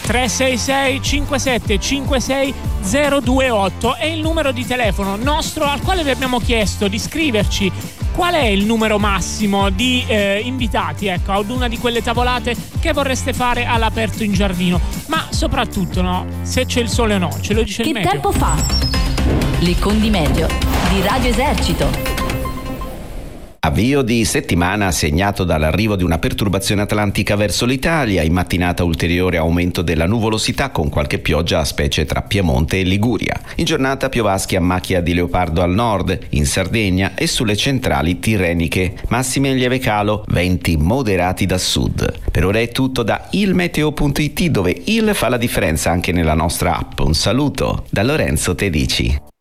366 57 56 028 è il numero di telefono nostro al quale vi abbiamo chiesto di scriverci qual è il numero massimo di invitati, ecco, ad una di quelle tavolate che vorreste fare all'aperto in giardino, ma soprattutto, no, se c'è il sole o no, ce lo dice il meteo. Che tempo fa? L'Icondimedio di Radio Esercito. Avvio di settimana segnato dall'arrivo di una perturbazione atlantica verso l'Italia, in mattinata ulteriore aumento della nuvolosità con qualche pioggia a specie tra Piemonte e Liguria. In giornata piovaschi a macchia di leopardo al nord, in Sardegna e sulle centrali tirreniche. Massime in lieve calo, venti moderati da sud. Per ora è tutto da ilmeteo.it, dove il fa la differenza anche nella nostra app. Un saluto da Lorenzo Tedici.